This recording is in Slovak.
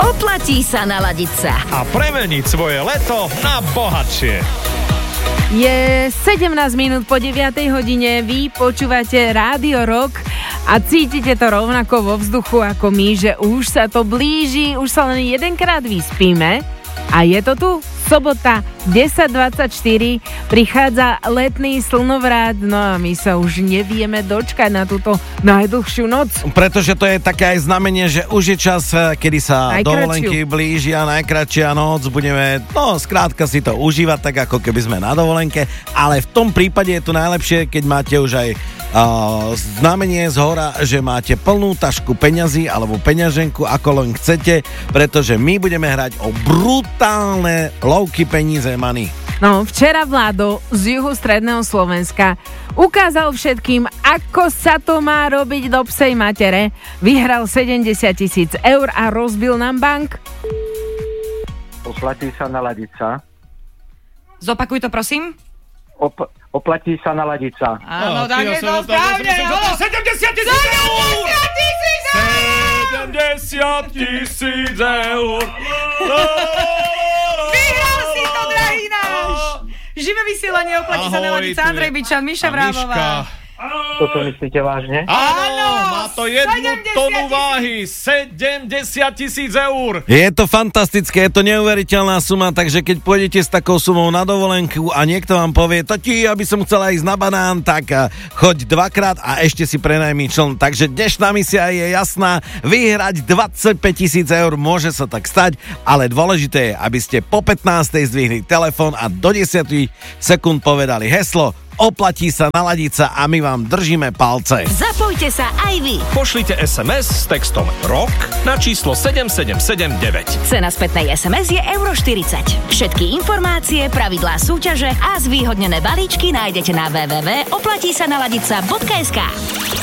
Oplatí sa naladiť sa. A premeniť svoje leto na bohatšie. Je 17 minút po 9 hodine, vy počúvate Rádio Rock a cítite to rovnako vo vzduchu ako my, že už sa to blíži, už sa len jedenkrát vyspíme a je to tu. Sobota 10.24, prichádza letný slnovrát, no a my sa už nevieme dočkať na túto najdlhšiu noc. Pretože to je také aj znamenie, že už je čas, kedy sa dovolenky blížia, najkratšia noc, budeme, skrátka si to užívať tak, ako keby sme na dovolenke, ale v tom prípade je to najlepšie, keď máte už aj znamenie z hora, že máte plnú tašku peňazí alebo peňaženku, ako len chcete, pretože my budeme hrať o brutálne lovky peníze money. No, včera Vlado z juhu stredného Slovenska ukázal všetkým, ako sa to má robiť do psej matere. Vyhral 70 000 eur a rozbil nám bank. Oplatí sa naladiť sa. Zopakuj to, prosím. Oplatí sa naladiť sa. Áno, tak je to správne. 70 000 eur. Vyhral si to, drahý náš. Živé vysielanie, oplatí sa naladiť sa. Andrej Bičan, Miša Vrámová. Toto myslíte vážne? Áno, má to 1 tonu váhy, 70 000 eur. Je to fantastické, je to neuveriteľná suma, takže keď pôjdete s takou sumou na dovolenku a niekto vám povie, tati, aby som chcela ísť na banán, tak choď dvakrát a ešte si prenajmi čln. Takže dnešná misia je jasná, vyhrať 25 000 eur, môže sa tak stať, ale dôležité je, aby ste po 15. zdvihli telefón a do 10 sekúnd povedali heslo. Oplatí sa naladiť sa a my vám držíme palce. Zapojte sa aj vy. Pošlite SMS s textom ROK na číslo 7779. Cena spätnej SMS je €40. Všetky informácie, pravidlá súťaže a zvýhodnené balíčky nájdete na www.oplatísanaladica.sk.